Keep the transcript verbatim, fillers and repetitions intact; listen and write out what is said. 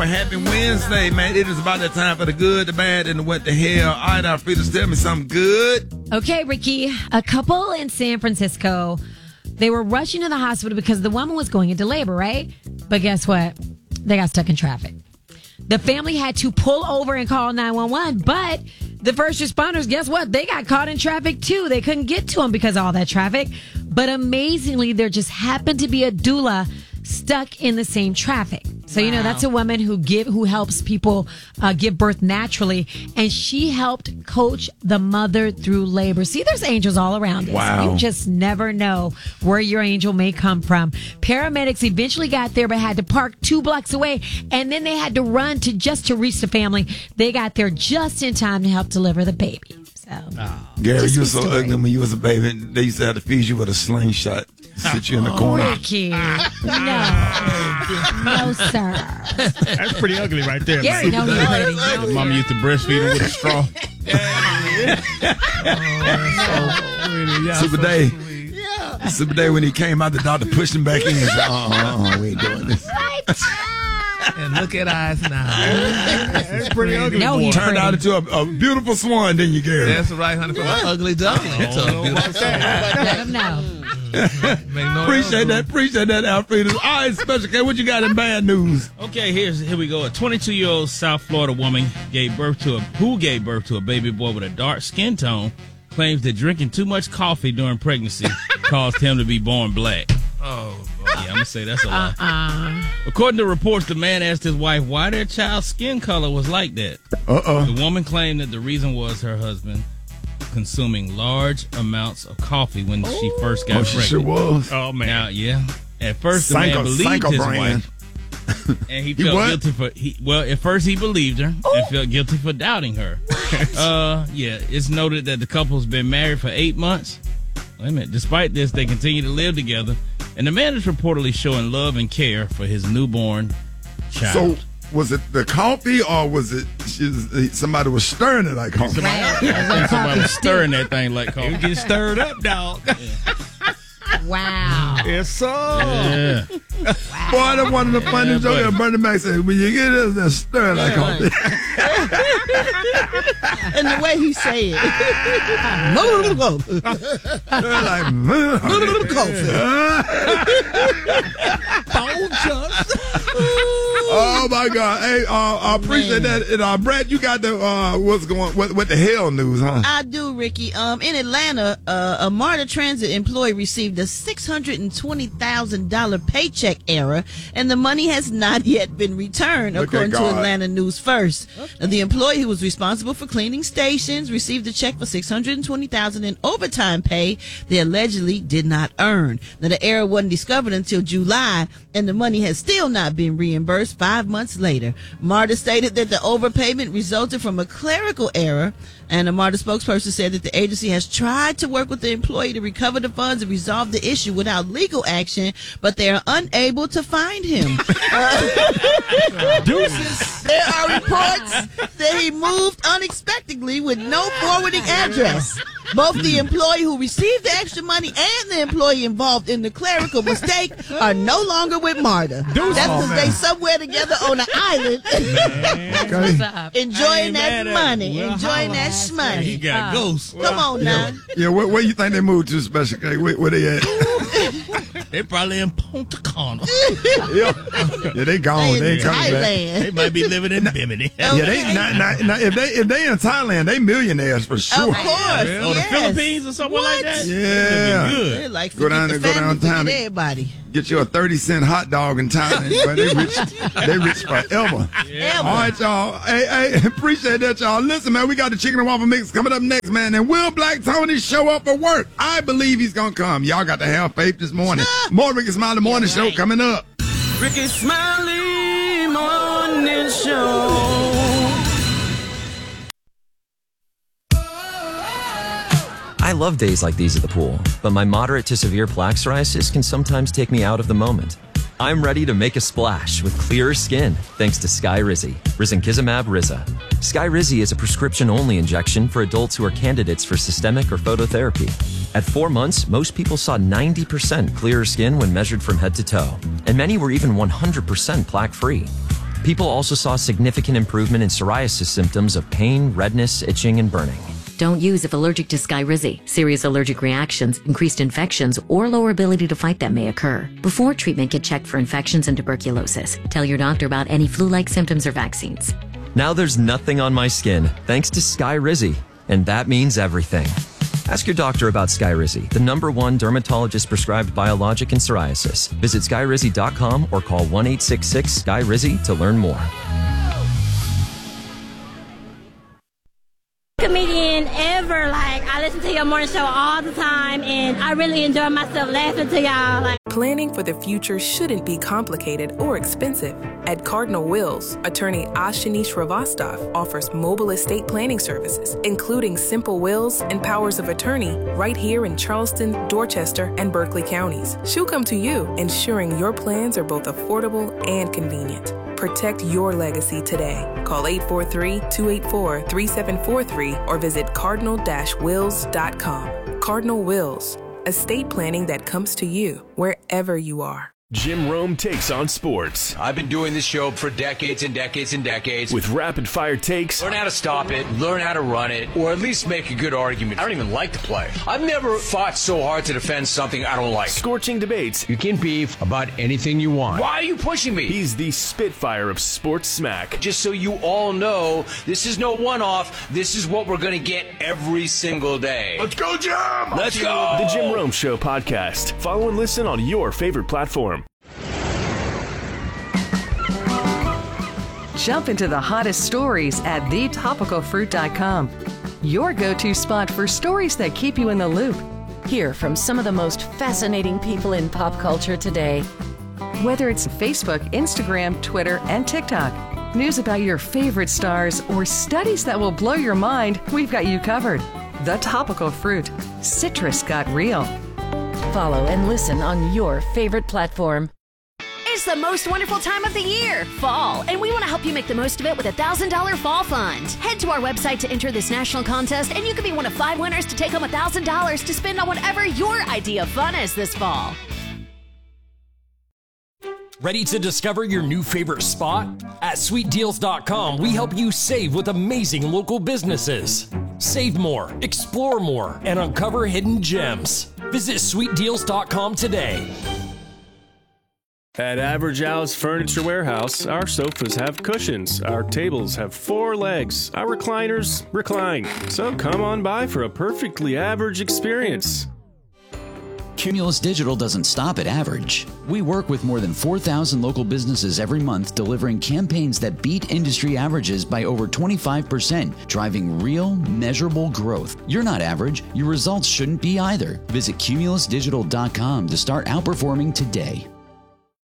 everyone. Happy Wednesday, man. It is about that time for the good, the bad, and the what the hell. All right, Alfredo, tell me something good. Okay, Ricky. A couple in San Francisco, they were rushing to the hospital because the woman was going into labor, right? But guess what? They got stuck in traffic. The family had to pull over and call nine one one, but the first responders, guess what? They got caught in traffic too. They couldn't get to them because of all that traffic. But amazingly, there just happened to be a doula stuck in the same traffic. So, wow. you know, that's a woman who give who helps people uh, give birth naturally. And she helped coach the mother through labor. See, there's angels all around us. Wow. You just never know where your angel may come from. Paramedics eventually got there, but had to park two blocks away. And then they had to run to just to reach the family. They got there just in time to help deliver the baby. So, oh. Gary, you were so story. ugly when you was a baby. They used to have to feed you with a slingshot. Sit you in the oh, corner. Ricky. No. No, sir. That's pretty ugly right there. Gary, no, he's pretty. Mama used to breastfeed her with a straw. oh, so Super Day. Yeah. Super Day when he came out, the doctor pushed him back in and said, uh-uh, uh-uh, we ain't doing this. Right. And look at us now. That's pretty ugly. No, he turned pretty. out into a, a beautiful swan, didn't you, Gary? That's right, honey. For my ugly duckling. It's a beautiful swan. Let him know. No appreciate that. Appreciate that, Alfredo. All right, Special K, what you got in bad news? Okay, here's here we go. A twenty-two-year-old South Florida woman gave birth to a who gave birth to a baby boy with a dark skin tone claims that drinking too much coffee during pregnancy caused him to be born black. Oh, boy. Yeah, I'm gonna say that's a lie. Uh-uh. According to reports, the man asked his wife why their child's skin color was like that. Uh-oh. The woman claimed that the reason was her husband consuming large amounts of coffee when Ooh. she first got oh, she pregnant. Sure was. Oh man, now, yeah. At first, the Psycho, man believed his brand. wife, and he He felt what? guilty for. He, well, at first he believed her Ooh. and felt guilty for doubting her. uh, yeah, it's noted that the couple's been married for eight months. Wait a minute. Despite this, they continue to live together, and the man is reportedly showing love and care for his newborn child. So, was it the coffee or was it she was, somebody was stirring it like coffee? Somebody, somebody was stirring that thing like coffee. You get stirred up, dog. Wow. Yes, sir. Yeah. Wow. Boy, that's one of the funniest Yeah, jokes buddy. that Bernie Mac said. When you get this, then stir it like coffee. And the way he say it. They're like, "Man." Oh my God! Hey, uh, I appreciate Man. that. And uh, Brad, you got the uh, what's going what what the hell news, huh? I do, Ricky. Um, in Atlanta, uh, a MARTA Transit employee received a six hundred and twenty thousand dollar paycheck error, and the money has not yet been returned, Look according at to God. Atlanta News First. Now, the employee who was responsible for cleaning stations received a check for six hundred and twenty thousand dollars in overtime pay they allegedly did not earn. Now, the error wasn't discovered until July, and the money has still not been reimbursed five months later. MARTA stated that the overpayment resulted from a clerical error, and a MARTA spokesperson said that the agency has tried to work with the employee to recover the funds and resolve the issue without legal action, but they are unable to find him. Uh, there are reports that he moved unexpectedly with no forwarding address. Both the employee who received the extra money and the employee involved in the clerical mistake are no longer with MARTA. That's because they somewhere together on an island What's up? enjoying that mad at money, him. Well, enjoying holla. that He shmoney. got Uh, ghosts. Come on now. Yeah, where, where you think they moved to, Special K? Where, where they at? They probably in Punta Cana. yeah. yeah, they gone. They They in ain't coming back. Thailand. They might be living in Bimini. Yeah, they not, not, not, if they if they in Thailand, they millionaires for sure. Of course. Or the Yes. Philippines or somewhere like that. Yeah. That'd be They're good. like Go down forget there, the go family, downtown. forget everybody. Get you a thirty cent hot dog in Thailand. But they rich, they rich forever. Ever. All right, y'all. Hey, hey, appreciate that, y'all. Listen, man, we got the chicken and waffle mix coming up next, man. And will Black Tony show up for work? I believe he's gonna come. Y'all got to have faith this morning. More Ricky Smiley Morning Show coming up. Ricky Smiley Morning Show. I love days like these at the pool, but my moderate to severe plaque psoriasis can sometimes take me out of the moment. I'm ready to make a splash with clearer skin thanks to Skyrizi, Risankizumab Riza. Skyrizi is a prescription-only injection for adults who are candidates for systemic or phototherapy. At four months, most people saw ninety percent clearer skin when measured from head to toe, and many were even one hundred percent plaque-free. People also saw significant improvement in psoriasis symptoms of pain, redness, itching, and burning. Don't use if allergic to Skyrizi. Serious allergic reactions, increased infections, or lower ability to fight them may occur. Before treatment, get checked for infections and tuberculosis. Tell your doctor about any flu-like symptoms or vaccines. Now there's nothing on my skin, thanks to Skyrizi. And that means everything. Ask your doctor about Skyrizi, the number one dermatologist-prescribed biologic in psoriasis. Visit skyrizi dot com or call one eight six six Sky Rizzy to learn more. Comedian ever. Like, I listen to your morning show all the time, and I really enjoy myself laughing to y'all. Like, planning for the future shouldn't be complicated or expensive. At Cardinal Wills, attorney Ashani Shrivastava offers mobile estate planning services, including simple wills and powers of attorney, right here in Charleston, Dorchester, and Berkeley counties. She'll come to you, ensuring your plans are both affordable and convenient. Protect your legacy today. Call eight four three, two eight four, three seven four three or visit cardinal dash wills dot com. Cardinal Wills, estate planning that comes to you wherever you are. Jim Rome takes on sports. I've been doing this show for decades and decades and decades. With rapid-fire takes. Learn how to stop it, learn how to run it, or at least make a good argument. I don't even like to play. I've never fought so hard to defend something I don't like. Scorching debates. You can beef about anything you want. Why are you pushing me? He's the Spitfire of sports smack. Just so you all know, this is no one-off. This is what we're going to get every single day. Let's go, Jim! Let's go! The Jim Rome Show podcast. Follow and listen on your favorite platform. Jump into the hottest stories at the topical fruit dot com. Your go-to spot for stories that keep you in the loop. Hear from some of the most fascinating people in pop culture today. Whether it's Facebook, Instagram, Twitter, and TikTok, news about your favorite stars, or studies that will blow your mind, we've got you covered. The Topical Fruit. Citrus got real. Follow and listen on your favorite platform. It's the most wonderful time of the year, fall, and we want to help you make the most of it with a one thousand dollars Fall Fund. Head to our website to enter this national contest, and you could be one of five winners to take home one thousand dollars to spend on whatever your idea of fun is this fall. Ready to discover your new favorite spot? At sweet deals dot com, we help you save with amazing local businesses. Save more, explore more, and uncover hidden gems. Visit sweet deals dot com today. At Average Al's Furniture Warehouse, our sofas have cushions, our tables have four legs, our recliners recline. So come on by for a perfectly average experience. Cumulus Digital doesn't stop at average. We work with more than four thousand local businesses every month, delivering campaigns that beat industry averages by over twenty-five percent, driving real, measurable growth. You're not average. Your results shouldn't be either. Visit cumulus digital dot com to start outperforming today.